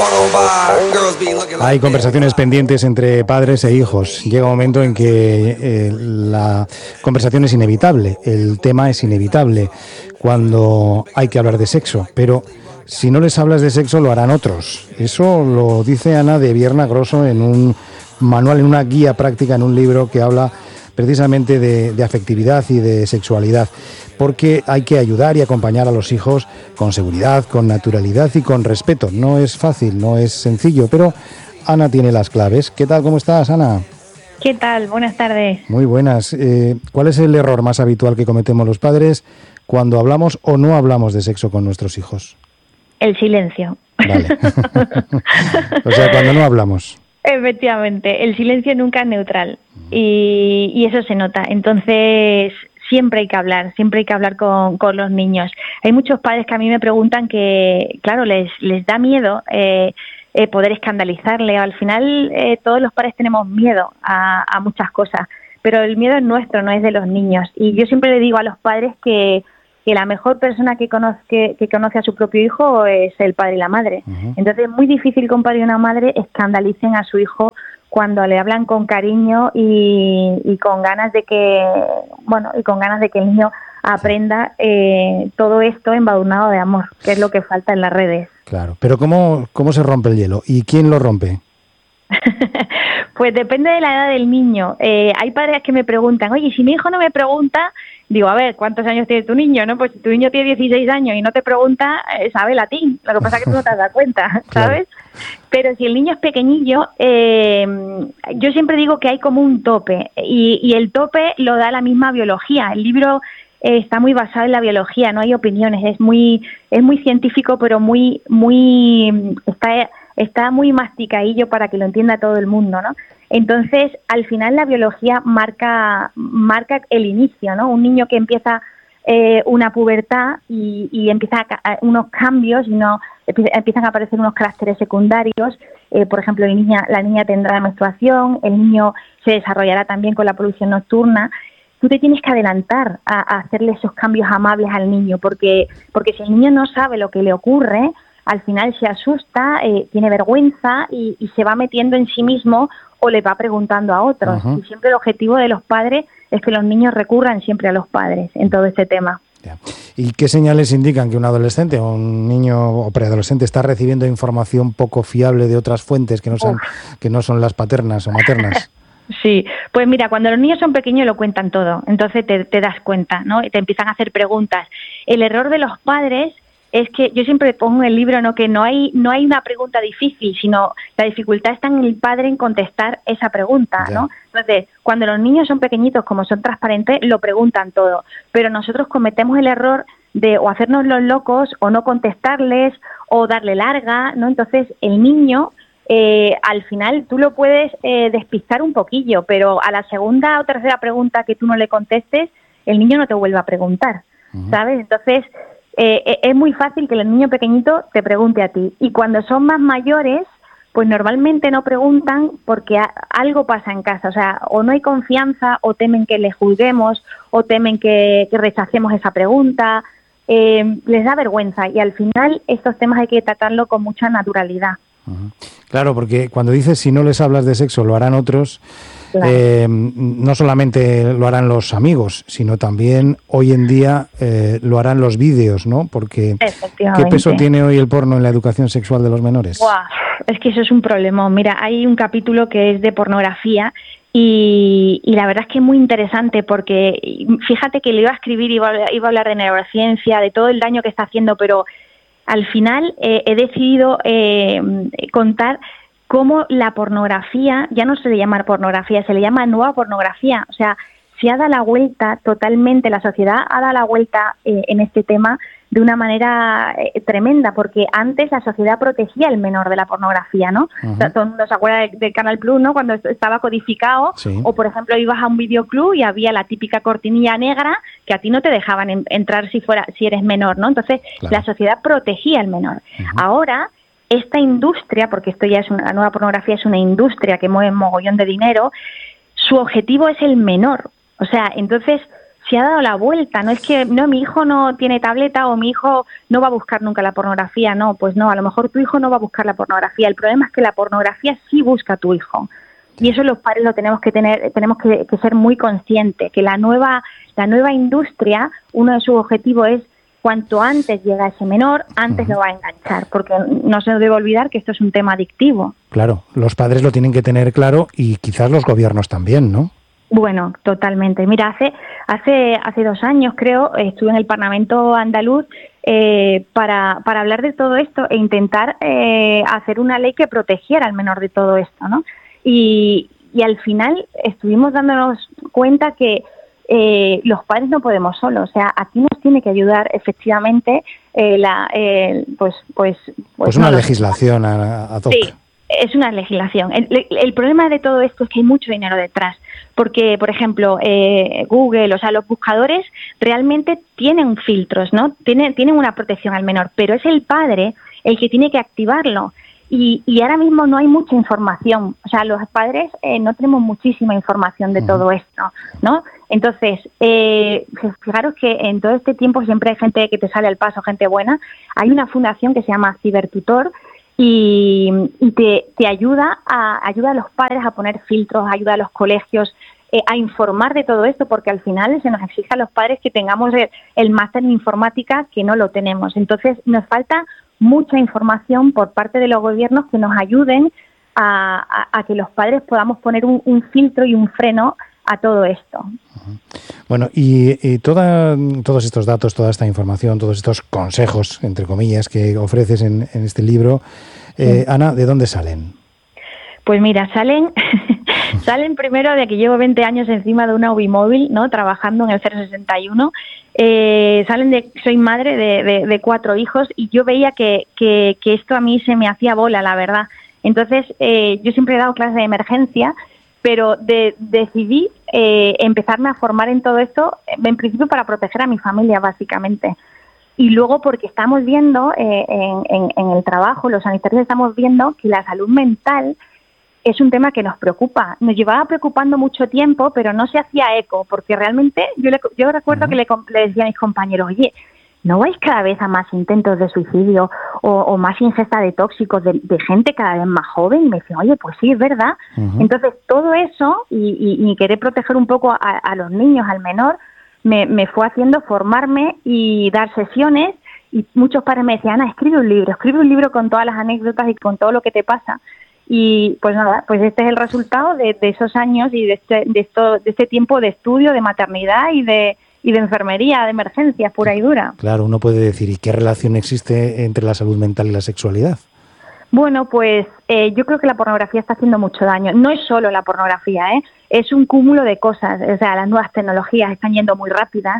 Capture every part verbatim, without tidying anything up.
Hay conversaciones pendientes entre padres e hijos. Llega un momento en que eh, la conversación es inevitable, el tema es inevitable cuando hay que hablar de sexo, pero si no les hablas de sexo lo harán otros. Eso lo dice Ana de Vierna Grosso en un manual, en una guía práctica, en un libro que habla precisamente de, de afectividad y de sexualidad, porque hay que ayudar y acompañar a los hijos con seguridad, con naturalidad y con respeto. No es fácil, no es sencillo, pero Ana tiene las claves. ¿Qué tal? ¿Cómo estás, Ana? ¿Qué tal? Buenas tardes. Muy buenas. Eh, ¿Cuál es el error más habitual que cometemos los padres cuando hablamos o no hablamos de sexo con nuestros hijos? El silencio. Vale. O sea, cuando no hablamos. Efectivamente, el silencio nunca es neutral y, y eso se nota. Entonces, siempre hay que hablar, siempre hay que hablar con, con los niños. Hay muchos padres que a mí me preguntan que, claro, les, les da miedo eh, eh, poder escandalizarle. Al final, eh, todos los padres tenemos miedo a, a muchas cosas, pero el miedo es nuestro, no es de los niños. Y yo siempre le digo a los padres que que la mejor persona que conoce, que, que conoce a su propio hijo es el padre y la madre. Uh-huh. Entonces es muy difícil que un padre y una madre escandalicen a su hijo cuando le hablan con cariño y, y con ganas de que, bueno, y con ganas de que el niño aprenda eh, todo esto embadurnado de amor, que es lo que falta en las redes. Claro, pero ¿cómo, cómo se rompe el hielo? ¿Y quién lo rompe? Pues depende de la edad del niño. Eh, hay padres que me preguntan, oye, si mi hijo no me pregunta, digo, a ver, ¿cuántos años tiene tu niño? ¿No? Pues si tu niño tiene dieciséis años y no te pregunta, eh, sabe latín. Lo que pasa es que tú no te has dado cuenta, ¿sabes? Claro. Pero si el niño es pequeñillo, eh, yo siempre digo que hay como un tope y, y el tope lo da la misma biología. El libro eh, está muy basado en la biología, no hay opiniones, es muy es muy científico, pero muy muy está está muy masticadillo para que lo entienda todo el mundo, ¿no? Entonces, al final la biología marca marca el inicio, ¿no? Un niño que empieza eh, una pubertad y, y empieza a, a, unos cambios y no empiezan a aparecer unos caracteres secundarios. Eh, por ejemplo, la niña, la niña tendrá menstruación, el niño se desarrollará también con la polución nocturna. Tú te tienes que adelantar a, a hacerle esos cambios amables al niño, porque porque si el niño no sabe lo que le ocurre, al final se asusta, eh, tiene vergüenza y, y se va metiendo en sí mismo o le va preguntando a otros. Uh-huh. Y siempre el objetivo de los padres es que los niños recurran siempre a los padres en todo este tema. Yeah. ¿Y qué señales indican que un adolescente o un niño o preadolescente está recibiendo información poco fiable de otras fuentes que no son, que no son las paternas o maternas? Sí, pues mira, cuando los niños son pequeños lo cuentan todo, entonces te, te das cuenta, ¿no? Y te empiezan a hacer preguntas. El error de los padres es que yo siempre pongo en el libro, ¿no?, que no hay no hay una pregunta difícil, sino la dificultad está en el padre en contestar esa pregunta, ¿no? Ya. Entonces, cuando los niños son pequeñitos, como son transparentes, lo preguntan todo, pero nosotros cometemos el error de o hacernos los locos o no contestarles o darle larga, ¿no? Entonces, el niño, eh, al final tú lo puedes eh, despistar un poquillo, pero a la segunda o tercera pregunta que tú no le contestes, el niño no te vuelve a preguntar, uh-huh. ¿sabes? Entonces, Eh, es muy fácil que el niño pequeñito te pregunte a ti. Y cuando son más mayores, pues normalmente no preguntan porque a, algo pasa en casa. O sea, o no hay confianza, o temen que les juzguemos, o temen que, que rechacemos esa pregunta. Eh, les da vergüenza y al final estos temas hay que tratarlo con mucha naturalidad. Uh-huh. Claro, porque cuando dices si no les hablas de sexo lo harán otros, claro. eh, no solamente lo harán los amigos, sino también hoy en día eh, lo harán los vídeos, ¿no? Porque ¿qué peso tiene hoy el porno en la educación sexual de los menores? Wow, es que eso es un problema. Mira, hay un capítulo que es de pornografía y, y la verdad es que es muy interesante porque fíjate que le iba a escribir, iba a, iba a hablar de neurociencia, de todo el daño que está haciendo, pero al final eh, he decidido eh, contar cómo la pornografía, ya no se le llama pornografía, se le llama nueva pornografía. O sea, se ha dado la vuelta totalmente, la sociedad ha dado la vuelta eh, en este tema de una manera eh, tremenda, porque antes la sociedad protegía al menor de la pornografía, ¿no? Uh-huh. O sea, todo el mundo se acuerda de, de Canal Plus, ¿no? Cuando estaba codificado, sí. O por ejemplo ibas a un videoclub y había la típica cortinilla negra que a ti no te dejaban en, entrar si fuera si eres menor, ¿no? Entonces claro. La sociedad protegía al menor. Uh-huh. Ahora esta industria, porque esto ya es una la nueva pornografía, es una industria que mueve mogollón de dinero, su objetivo es el menor. O sea, entonces se ha dado la vuelta. No es que, no, mi hijo no tiene tableta o mi hijo no va a buscar nunca la pornografía. No, pues no, a lo mejor tu hijo no va a buscar la pornografía. El problema es que la pornografía sí busca a tu hijo. Y eso los padres lo tenemos que tener, tenemos que, que ser muy conscientes, que la nueva, la nueva industria, uno de sus objetivos es cuanto antes llega ese menor, antes uh-huh. lo va a enganchar, porque no se debe olvidar que esto es un tema adictivo. Claro, los padres lo tienen que tener claro y quizás los gobiernos también, ¿no? Bueno, totalmente. Mira, hace hace hace dos años, creo, estuve en el Parlamento andaluz eh, para, para hablar de todo esto e intentar eh, hacer una ley que protegiera al menor de todo esto, ¿no? Y, y al final estuvimos dándonos cuenta que eh, los padres no podemos solos. O sea, aquí nos tiene que ayudar efectivamente eh, la eh, pues pues pues, pues una no, legislación a, a tope. Sí. Es una legislación. El, el problema de todo esto es que hay mucho dinero detrás, porque, por ejemplo, eh, Google, o sea, los buscadores realmente tienen filtros, ¿no? Tienen, tienen una protección al menor, pero es el padre el que tiene que activarlo. Y, y ahora mismo no hay mucha información. O sea, los padres eh, no tenemos muchísima información de uh-huh. todo esto, ¿no? Entonces, eh, fijaros que en todo este tiempo siempre hay gente que te sale al paso, gente buena. Hay una fundación que se llama Cibertutor, y, y te, te ayuda a ayuda a los padres a poner filtros, ayuda a los colegios eh, a informar de todo esto, porque al final se nos exige a los padres que tengamos el, el máster en informática, que no lo tenemos. Entonces nos falta mucha información por parte de los gobiernos que nos ayuden a, a, a que los padres podamos poner un, un filtro y un freno a todo esto. Bueno, y, y toda, todos estos datos, toda esta información, todos estos consejos, entre comillas, que ofreces en, en este libro, eh, sí. Ana, ¿de dónde salen? Pues mira, salen salen primero de que llevo veinte años encima de una Ubimóvil, ¿no? Trabajando en el cero sesenta y uno. Eh, salen de soy madre de, de, de cuatro hijos y yo veía que, que, que esto a mí se me hacía bola, la verdad. Entonces, eh, yo siempre he dado clases de emergencia, pero de, decidí eh, empezarme a formar en todo esto, en principio para proteger a mi familia, básicamente. Y luego porque estamos viendo eh, en, en, en el trabajo, los sanitarios estamos viendo que la salud mental es un tema que nos preocupa. Nos llevaba preocupando mucho tiempo, pero no se hacía eco, porque realmente yo, le, yo recuerdo uh-huh. que le, le decía a mis compañeros, oye, ¿no vais cada vez a más intentos de suicidio o, o más ingesta de tóxicos de, de gente cada vez más joven? Y me decían, oye, pues sí, es verdad. Uh-huh. Entonces, todo eso y, y, y querer proteger un poco a, a los niños, al menor, me, me fue haciendo formarme y dar sesiones. Y muchos padres me decían, Ana, escribe un libro, escribe un libro con todas las anécdotas y con todo lo que te pasa. Y pues nada, pues este es el resultado de, de esos años y de este, de, esto, de este tiempo de estudio, de maternidad y de... y de enfermería, de emergencias pura y dura. Claro, uno puede decir, ¿y qué relación existe entre la salud mental y la sexualidad? Bueno, pues eh, yo creo que la pornografía está haciendo mucho daño. No es solo la pornografía, ¿eh? Es un cúmulo de cosas. O sea, las nuevas tecnologías están yendo muy rápidas.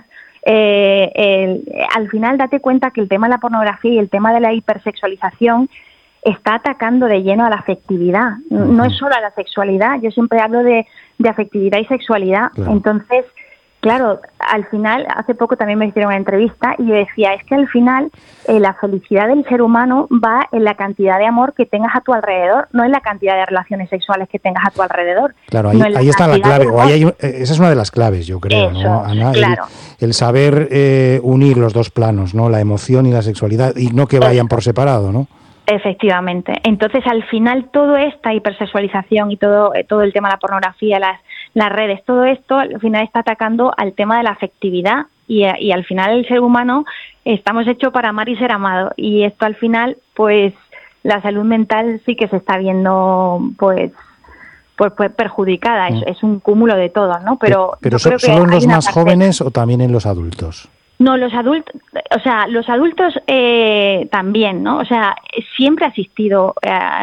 Eh, el, al final, date cuenta que el tema de la pornografía y el tema de la hipersexualización está atacando de lleno a la afectividad. Uh-huh. No es solo a la sexualidad. Yo siempre hablo de, de afectividad y sexualidad. Claro. Entonces, claro, al final, hace poco también me hicieron una entrevista y yo decía, es que al final eh, la felicidad del ser humano va en la cantidad de amor que tengas a tu alrededor, no en la cantidad de relaciones sexuales que tengas a tu alrededor. Claro, ahí, no ahí está la clave, o ahí hay, esa es una de las claves, yo creo, Eso, ¿no, Ana? Claro. El, el saber eh, unir los dos planos, ¿no? La emoción y la sexualidad, y no que vayan Eso. por separado, ¿no? Efectivamente. Entonces, al final, toda esta hipersexualización y todo todo el tema de la pornografía, las las redes, todo esto, al final está atacando al tema de la afectividad y, y al final el ser humano estamos hechos para amar y ser amado. Y esto al final, pues, la salud mental sí que se está viendo, pues, pues, pues perjudicada. Es, es un cúmulo de todo, ¿no? Pero, pero so, ¿solo en los más parte... jóvenes o también en los adultos? No, los adultos, o sea, los adultos eh, también, ¿no? O sea, siempre ha existido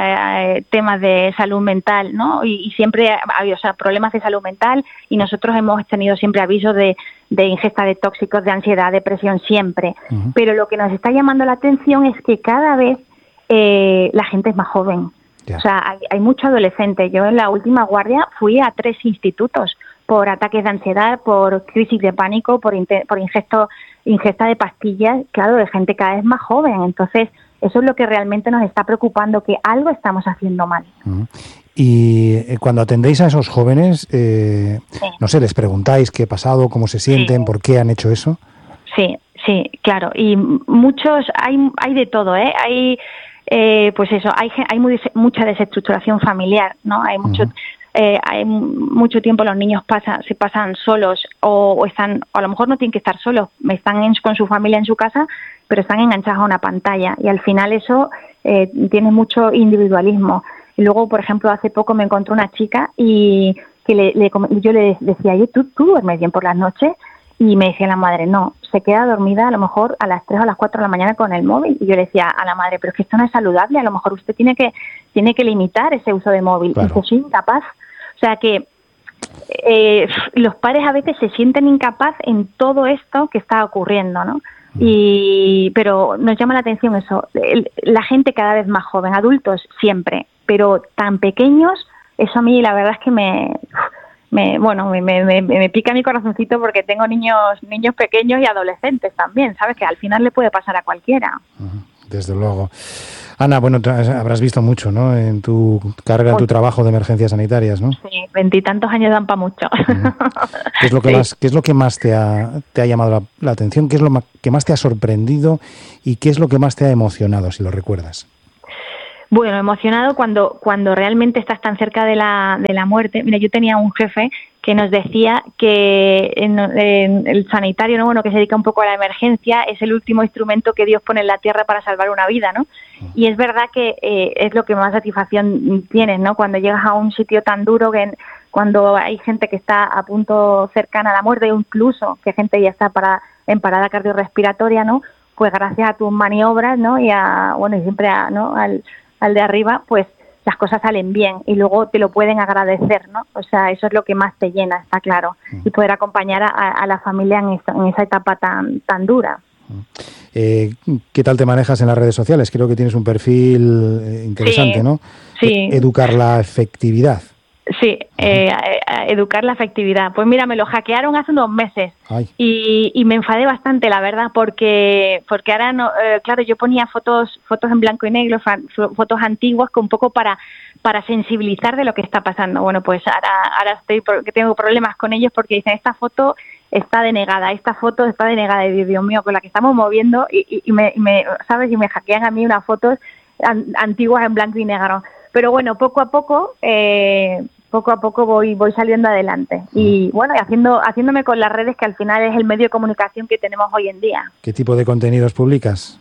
eh, temas de salud mental, ¿no? Y, y siempre ha habido, o sea, problemas de salud mental y nosotros hemos tenido siempre avisos de, de ingesta de tóxicos, de ansiedad, depresión, siempre. Uh-huh. Pero lo que nos está llamando la atención es que cada vez eh, la gente es más joven. Yeah. O sea, hay, hay mucho adolescente. Yo en la última guardia fui a tres institutos por ataques de ansiedad, por crisis de pánico, por, por ingesto, ingesta de pastillas, claro, de gente cada vez más joven. Entonces, Eso es lo que realmente nos está preocupando, que algo estamos haciendo mal. Uh-huh. Y cuando atendéis a esos jóvenes, eh, sí. no sé, les preguntáis qué ha pasado, cómo se sienten, sí. por qué han hecho eso. Sí, sí, claro. Y muchos, hay, hay de todo, ¿eh? Hay, eh, pues eso, hay, hay muy, mucha desestructuración familiar, ¿no? Hay mucho, uh-huh. eh, hay mucho tiempo los niños pasan, se pasan solos o, o están, o a lo mejor no tienen que estar solos, están en, con su familia en su casa, pero están enganchados a una pantalla y al final eso eh, tiene mucho individualismo. Y luego, por ejemplo, hace poco me encontré una chica y que le, le, yo le decía, oye, ¿tú, ¿tú duermes bien por las noches? Y me decía la madre, no, se queda dormida a lo mejor a las tres o a las cuatro de la mañana con el móvil. Y yo le decía a la madre, pero es que esto no es saludable, a lo mejor usted tiene que tiene que limitar ese uso de móvil. Claro. Y dice, soy incapaz. O sea que eh, los padres a veces se sienten incapaz en todo esto que está ocurriendo, ¿no? Y pero nos llama la atención eso, el, la gente cada vez más joven, adultos siempre, pero tan pequeños, eso a mí la verdad es que me... Me, bueno, me, me, me, me pica mi corazoncito porque tengo niños niños pequeños y adolescentes también, ¿sabes? Que al final le puede pasar a cualquiera. Desde luego. Ana, bueno, habrás visto mucho, ¿no? En tu carga, en tu trabajo de emergencias sanitarias, ¿no? Sí, veintitantos años dan para mucho. ¿Qué es lo que sí. más, qué es lo que más te ha, te ha llamado la, la atención? ¿Qué es lo más, que más te ha sorprendido y qué es lo que más te ha emocionado, si lo recuerdas? Bueno, emocionado cuando cuando realmente estás tan cerca de la de la muerte. Mira, yo tenía un jefe que nos decía que en, en el sanitario, ¿no? Bueno, que se dedica un poco a la emergencia, es el último instrumento que Dios pone en la tierra para salvar una vida, ¿no? Y es verdad que eh, es lo que más satisfacción tienes, ¿no? Cuando llegas a un sitio tan duro, que cuando hay gente que está a punto cercana a la muerte, o incluso que gente ya está para, en parada cardiorrespiratoria, ¿no? Pues gracias a tus maniobras, ¿no? Y a, bueno, y siempre a, ¿no? al al de arriba, pues las cosas salen bien y luego te lo pueden agradecer, ¿no? O sea, eso es lo que más te llena, está claro, y poder acompañar a, a la familia en, esta, en esa etapa tan tan dura. Eh, ¿Qué tal te manejas en las redes sociales? Creo que tienes un perfil eh, interesante, sí, ¿no? Sí. Educar la efectividad. Sí, eh, educar la afectividad. Pues mira, me lo hackearon hace unos meses y, y me enfadé bastante, la verdad, porque porque ahora no, eh, claro, yo ponía fotos fotos en blanco y negro, fotos antiguas, con un poco para para sensibilizar de lo que está pasando. Bueno, pues ahora ahora estoy porque tengo problemas con ellos porque dicen esta foto está denegada, esta foto está denegada, y Dios mío, con la que estamos moviendo y, y, y me, me sabes y me hackean a mí unas fotos an, antiguas en blanco y negro. Pero bueno, poco a poco, eh, poco a poco voy voy saliendo adelante. Y bueno, y haciendo haciéndome con las redes, que al final es el medio de comunicación que tenemos hoy en día. ¿Qué tipo de contenidos publicas?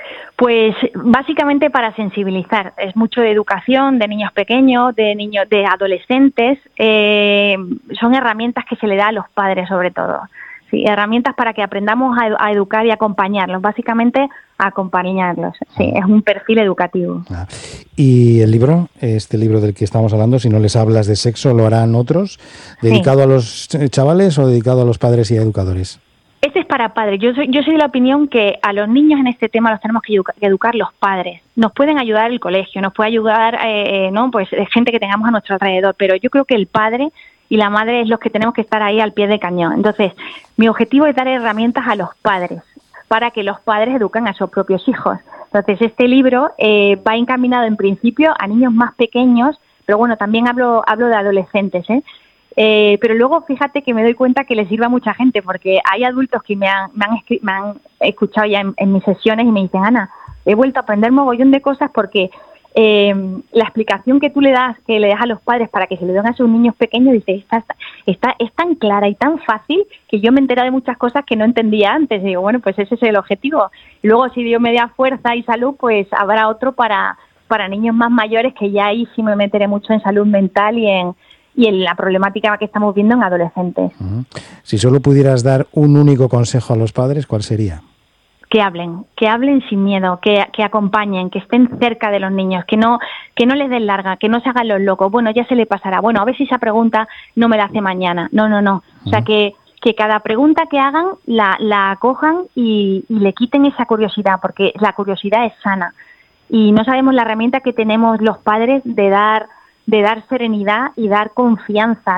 Pues básicamente para sensibilizar. Es mucho de educación, de niños pequeños, de niños, de adolescentes. Eh, son herramientas que se le da a los padres, sobre todo. Sí, herramientas para que aprendamos a, a educar y acompañarlos, básicamente a acompañarlos. Sí, es un perfil educativo. Ah. ¿Y el libro, este libro del que estamos hablando, si no les hablas de sexo, lo harán otros? ¿Dedicado sí. a los chavales o dedicado a los padres y educadores? Este es para padres. Yo soy, yo soy de la opinión que a los niños en este tema los tenemos que educar, que educar los padres. Nos pueden ayudar el colegio, nos puede ayudar eh, no, pues gente que tengamos a nuestro alrededor, pero yo creo que el padre y la madre es los que tenemos que estar ahí al pie de cañón. Entonces, mi objetivo es dar herramientas a los padres para que los padres eduquen a sus propios hijos. Entonces, este libro eh, va encaminado en principio a niños más pequeños, pero bueno, también hablo hablo de adolescentes, ¿eh? Eh, pero luego fíjate que me doy cuenta que les sirve a mucha gente, porque hay adultos que me han, me han, escri- me han escuchado ya en, en mis sesiones y me dicen, Ana, he vuelto a aprender mogollón de cosas porque eh, la explicación que tú le das, que le das a los padres para que se le den a sus niños pequeños, dice, está, está, es tan clara y tan fácil que yo me he enterado de muchas cosas que no entendía antes. Y digo, bueno, pues ese es el objetivo. Y luego, si Dios me da fuerza y salud, pues habrá otro para, para niños más mayores, que ya ahí sí me meteré mucho en salud mental y en y en la problemática que estamos viendo en adolescentes. Uh-huh. Si solo pudieras dar un único consejo a los padres, ¿cuál sería? Que hablen, que hablen sin miedo, que, que acompañen, que estén cerca de los niños, que no que no les den larga, que no se hagan los locos. Bueno, ya se le pasará. Bueno, a ver si esa pregunta no me la hace mañana. No, no, no. Uh-huh. O sea, que, que cada pregunta que hagan la, la acojan y, y le quiten esa curiosidad, porque la curiosidad es sana. Y no sabemos la herramienta que tenemos los padres de dar... de dar serenidad y dar confianza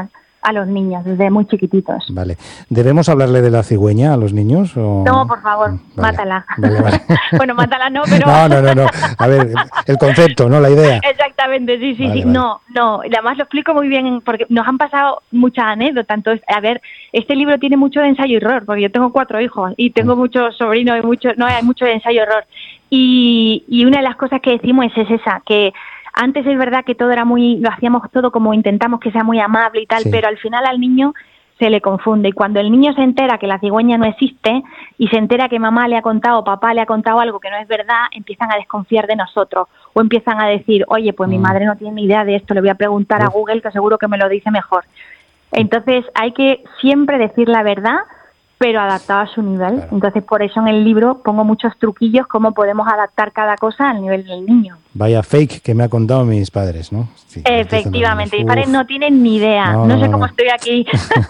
a los niños desde muy chiquititos. Vale. ¿Debemos hablarle de la cigüeña a los niños? O... No, por favor, vale. mátala. Vale, vale. Bueno, mátala no, pero... No, no, no, no. A ver, el concepto, ¿no? La idea. Exactamente, sí, sí, vale, sí. Vale. No, no. Y además lo explico muy bien porque nos han pasado muchas anécdotas. Entonces, a ver, este libro tiene mucho de ensayo y error, porque yo tengo cuatro hijos y tengo muchos sobrinos y mucho, no, hay mucho de ensayo y error. Y, y una de las cosas que decimos es, es esa, que antes es verdad que todo era muy, lo hacíamos todo como intentamos que sea muy amable y tal, sí. pero al final al niño se le confunde. Y cuando el niño se entera que la cigüeña no existe y se entera que mamá le ha contado o papá le ha contado algo que no es verdad, empiezan a desconfiar de nosotros o empiezan a decir, oye, pues mm. mi madre no tiene ni idea de esto, le voy a preguntar Uf. a Google que seguro que me lo dice mejor. Entonces hay que siempre decir la verdad, pero adaptado a su nivel. Claro. Entonces, por eso en el libro pongo muchos truquillos, cómo podemos adaptar cada cosa al nivel del niño. Vaya fake que me ha contado mis padres, ¿no? Sí, efectivamente, mis padres no tienen ni idea. No, no sé no, cómo no. estoy aquí.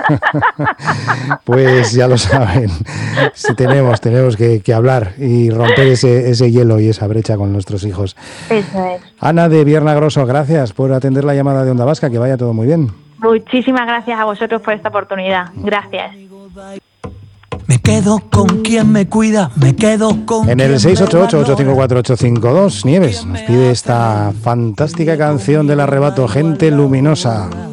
Pues ya lo saben. Sí, tenemos, tenemos que, que hablar y romper ese, ese hielo y esa brecha con nuestros hijos. Eso es. Ana de Viernagroso, gracias por atender la llamada de Onda Vasca. Que vaya todo muy bien. Muchísimas gracias a vosotros por esta oportunidad. Gracias. Me quedo con quien me cuida, me quedo con En el seis ocho ocho, ocho cinco cuatro, ocho cinco dos, Nieves nos pide esta fantástica canción del Arrebato, Gente Luminosa.